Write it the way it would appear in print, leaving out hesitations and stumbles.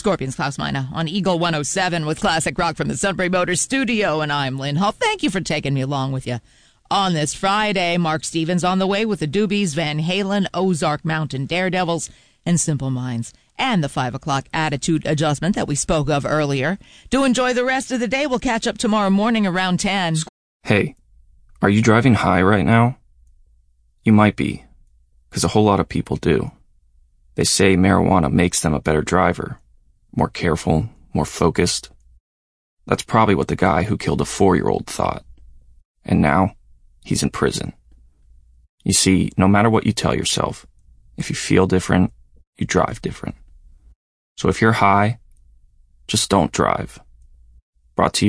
Scorpions, Klaus Meine on Eagle 107 with classic rock from the Sunbury Motors studio, and I'm Lynn Hall. Thank you for taking me along with you on this Friday. Mark Stevens on the way with the Doobies, Van Halen, Ozark Mountain Daredevils, and Simple Minds, and the 5 o'clock attitude adjustment that we spoke of earlier. Do enjoy the rest of the day. We'll catch up tomorrow morning around 10. Hey, are you driving high right now? You might be, because a whole lot of people do. They say marijuana makes them a better driver, more careful, more focused. That's probably what the guy who killed a 4-year-old thought. And now, he's in prison. You see, no matter what you tell yourself, if you feel different, you drive different. So if you're high, just don't drive. Brought to you